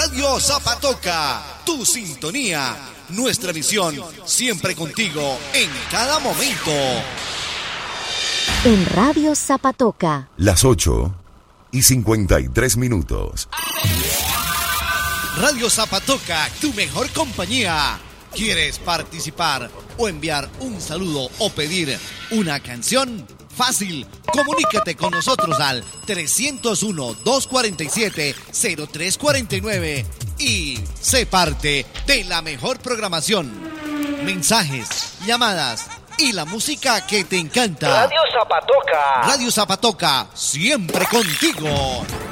Radio Zapatoca, tu sintonía, nuestra misión, siempre contigo en cada momento. En Radio Zapatoca. Las 8:53. Radio Zapatoca, tu mejor compañía. ¿Quieres participar o enviar un saludo o pedir una canción? Fácil, comunícate con nosotros al 301-247-0349 y sé parte de la mejor programación. Mensajes, llamadas y la música que te encanta. Radio Zapatoca. Radio Zapatoca, siempre contigo.